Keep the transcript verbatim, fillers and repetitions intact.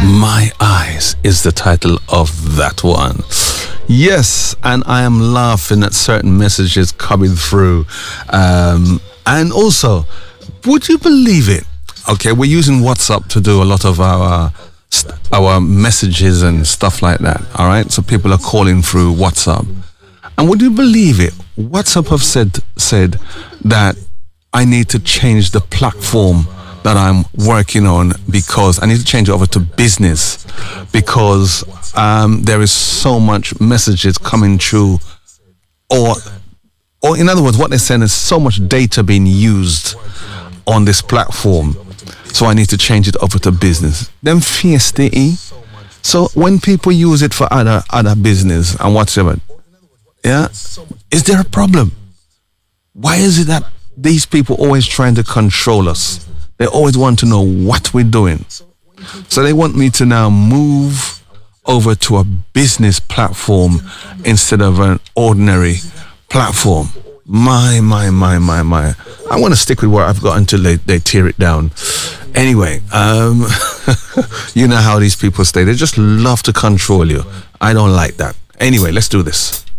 My Eyes is the title of that one. Yes, and I am laughing at certain messages coming through. Um, and also, would you believe it? Okay, we're using WhatsApp to do a lot of our our messages and stuff like that. All right, so people are calling through WhatsApp. And would you believe it? WhatsApp have said said that I need to change the platform that I'm working on because I need to change it over to business because um, there is so much messages coming through, or or in other words, what they're saying is so much data being used on this platform. So I need to change it over to business. Them fiesta, eh? So when people use it for other other business and whatever, yeah, is there a problem? Why is it that these people always trying to control us? They always want to know what we're doing. So they want me to now move over to a business platform instead of an ordinary platform. My, my, my, my, my. I want to stick with what I've got until they, they tear it down. Anyway, um, you know how these people stay. They just love to control you. I don't like that. Anyway, let's do this.